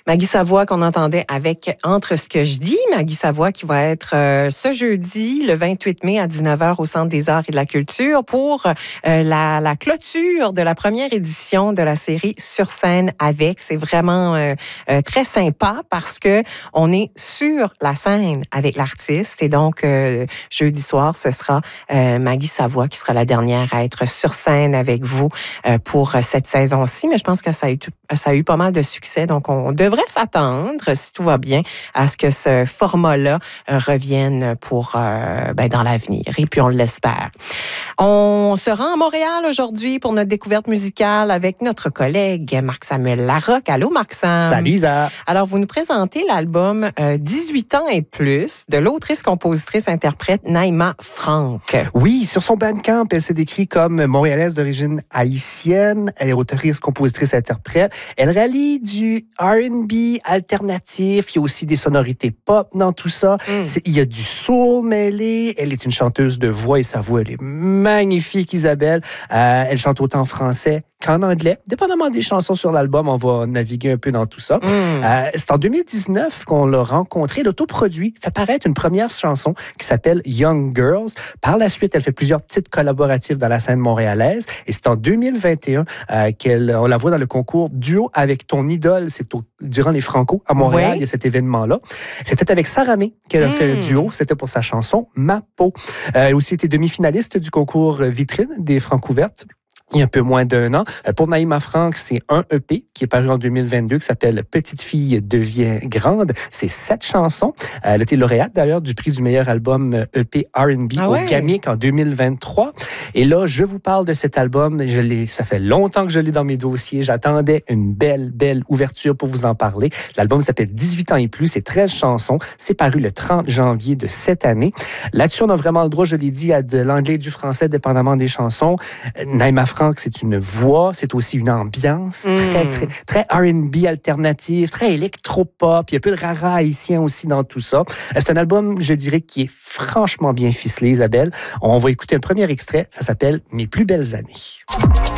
Maggie Savoie qu'on entendait avec Entre ce que je dis. Maggie Savoie qui va être ce jeudi, le 28 mai à 19h au Centre des arts et de la culture pour la clôture de la première édition de la série Sur scène avec. C'est vraiment très sympa parce que on est sur la scène avec l'artiste et donc jeudi soir, ce sera Maggie Savoie qui sera la dernière à être sur scène avec vous pour cette saison-ci. Mais je pense que ça a eu pas mal de succès. Donc, on devrait s'attendre, si tout va bien, à ce que ce format-là revienne pour dans l'avenir. Et puis, on l'espère. On se rend à Montréal aujourd'hui pour notre découverte musicale avec notre collègue Marc-Samuel Larocque. Allô, Marc-Sam. Salut, Isa. Alors, vous nous présentez l'album 18 ans et plus de l'autrice, compositrice, interprète Naïma Franck. Oui, sur son Bandcamp, elle s'est décrite comme montréalaise d'origine haïtienne. Elle est autrice, compositrice, interprète. Elle rallie du R&B alternatif. Il y a aussi des sonorités pop dans tout ça. Il y a du soul mêlé. Elle est une chanteuse de voix et sa voix, elle est magnifique, Isabelle. Elle chante autant en français qu'en anglais. Dépendamment des chansons sur l'album, on va naviguer un peu dans tout ça. C'est en 2019 qu'on l'a rencontrée. L'autoproduit fait paraître une première chanson qui s'appelle Young Girls. Par la suite, elle fait plusieurs titres collaboratifs dans la scène montréalaise. Et c'est en 2021 qu'on la voit dans le concours Duo avec ton idole. C'est durant les Franco à Montréal, il y a cet événement-là. C'était avec Sarah May qu'elle a fait un duo. C'était pour sa chanson Ma peau. Elle a aussi été demi-finaliste du concours Vitrine des Francouvertes. Il y a un peu moins d'un an. Pour Naïma Franck, c'est un EP qui est paru en 2022 qui s'appelle Petite fille devient grande. C'est 7 chansons. Elle a été lauréate d'ailleurs du prix du meilleur album EP R&B au GAMIC en 2023. Et là, je vous parle de cet album. Ça fait longtemps que je l'ai dans mes dossiers. J'attendais une belle ouverture pour vous en parler. L'album s'appelle 18 ans et plus. C'est 13 chansons. C'est paru le 30 janvier de cette année. Là-dessus, on a vraiment le droit, je l'ai dit, à de l'anglais et du français, dépendamment des chansons. Naïma Franck, c'est une voix, c'est aussi une ambiance très R&B alternative, très électropop. Il y a peu de rara haïtien aussi dans tout ça. C'est un album, je dirais, qui est franchement bien ficelé, Isabelle. On va écouter un premier extrait. Ça s'appelle Mes plus belles années.